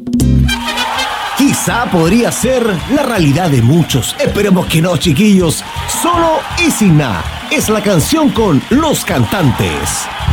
Quizá podría ser la realidad de muchos. Esperemos que no, chiquillos. Solo y sin nada. Es la canción con Los Cantantes.